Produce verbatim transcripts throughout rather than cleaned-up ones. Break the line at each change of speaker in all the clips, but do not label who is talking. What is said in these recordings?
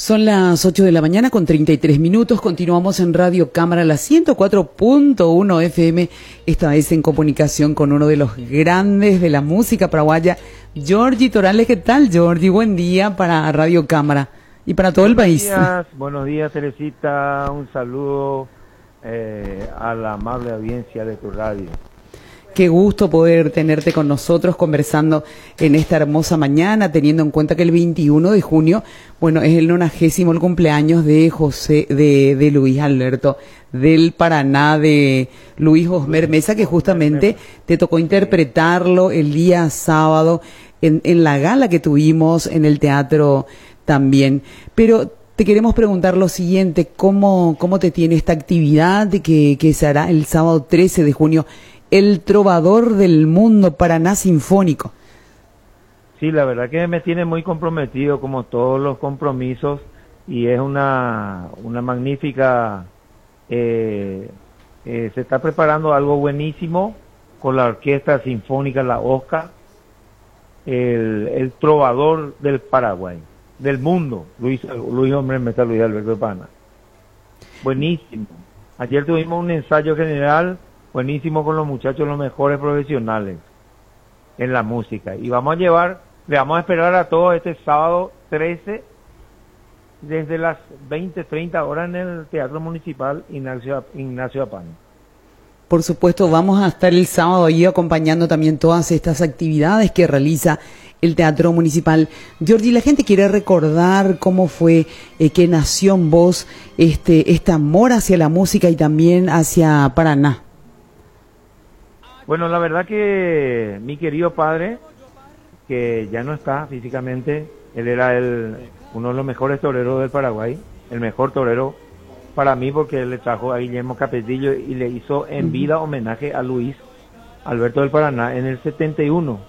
Son las ocho de la mañana con treinta y tres minutos. Continuamos en Radio Cámara, la ciento cuatro punto uno F M, esta vez en comunicación con uno de los grandes de la música paraguaya, Jordi Torales. ¿Qué tal, Jordi? Buen día para Radio Cámara y para todo el país.
Buenos días, buenos días, Teresita. Un saludo eh, a la amable audiencia de tu radio.
Qué gusto poder tenerte con nosotros conversando en esta hermosa mañana, teniendo en cuenta que el veintiuno de junio, bueno, es el nonagésimo el cumpleaños de José, de, de Luis Alberto, del Paraná, de Luis Osmer Mesa, que justamente te tocó interpretarlo el día sábado en, en la gala que tuvimos en el teatro también. Pero te queremos preguntar lo siguiente, ¿cómo, cómo te tiene esta actividad que, que se hará el sábado trece de junio? El trovador del mundo, Paraná Sinfónico.
Sí, la verdad que me tiene muy comprometido, como todos los compromisos, y es una, una magnífica, eh, eh, se está preparando algo buenísimo con la Orquesta Sinfónica La Oscar, el, el trovador del Paraguay, del mundo, Luis, Luis Hombre Meta, Luis Alberto de Paraná. Buenísimo. Ayer tuvimos un ensayo general buenísimo con los muchachos, los mejores profesionales en la música. Y vamos a llevar, le vamos a esperar a todos este sábado trece, desde las veinte, treinta horas en el Teatro Municipal Ignacio, Ignacio Apán.
Por supuesto, vamos a estar el sábado ahí acompañando también todas estas actividades que realiza el Teatro Municipal. Jordi, la gente quiere recordar cómo fue eh, que nació en vos este, este amor hacia la música y también hacia Paraná.
Bueno, la verdad que mi querido padre, que ya no está físicamente, él era el, uno de los mejores toreros del Paraguay, el mejor torero para mí, porque él le trajo a Guillermo Capetillo y le hizo en vida homenaje a Luis Alberto del Paraná en el setenta y uno.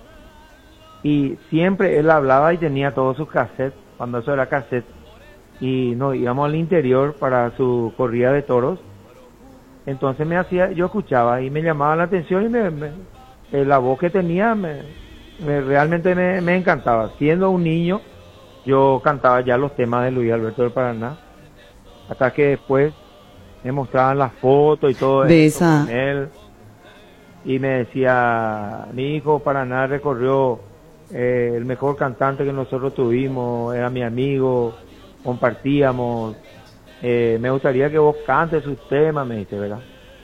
Y siempre él hablaba y tenía todos sus cassettes, cuando eso era cassette, y nos íbamos al interior para su corrida de toros. Entonces me hacía, yo escuchaba y me llamaba la atención y me, me, eh, la voz que tenía me, me, realmente me, me encantaba. Siendo un niño, yo cantaba ya los temas de Luis Alberto del Paraná, hasta que después me mostraban las fotos y todo
de
eso
esa...
con él, y me decía, mi hijo Paraná recorrió eh, el mejor cantante que nosotros tuvimos, era mi amigo, compartíamos. Eh, me gustaría que vos cantes sus temas, me dice, ¿verdad?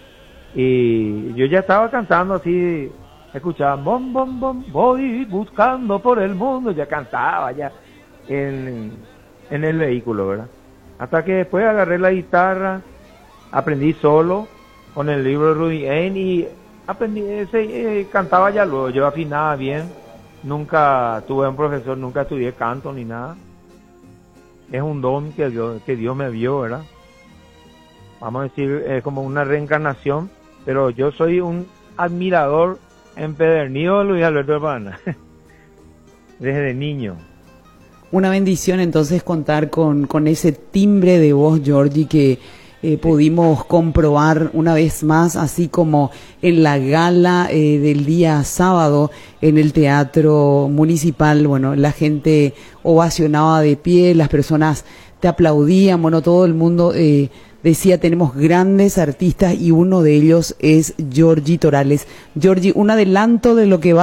Y yo ya estaba cantando así, escuchaba, bom, bom, bom, voy buscando por el mundo, ya cantaba ya en, en el vehículo, ¿verdad? Hasta que después agarré la guitarra, aprendí solo con el libro de Rudy Ain y aprendí, ese, eh, cantaba ya luego, yo afinaba bien, nunca tuve un profesor, nunca estudié canto ni nada. Es un don que Dios, que Dios me vio, ¿verdad? Vamos a decir, es como una reencarnación, pero yo soy un admirador empedernido de Luis Alberto de Paraná, desde niño.
Una bendición entonces contar con, con ese timbre de voz, Jordi, que eh, pudimos comprobar una vez más, así como en la gala eh, del día sábado en el Teatro Municipal. Bueno, la gente ovacionaba de pie, las personas te aplaudían, bueno, todo el mundo eh, decía, tenemos grandes artistas y uno de ellos es Jordi Torales. Jordi, un adelanto de lo que va